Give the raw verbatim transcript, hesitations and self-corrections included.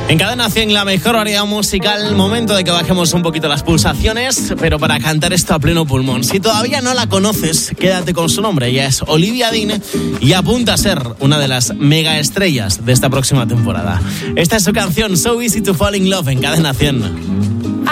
En Cadena cien, la mejor variedad musical, momento de que bajemos un poquito las pulsaciones, pero para cantar esto a pleno pulmón. Si todavía no la conoces, quédate con su nombre. Ella es Olivia Dean y apunta a ser una de las mega estrellas de esta próxima temporada. Esta es su canción, So Easy to Fall in Love, en Cadena cien.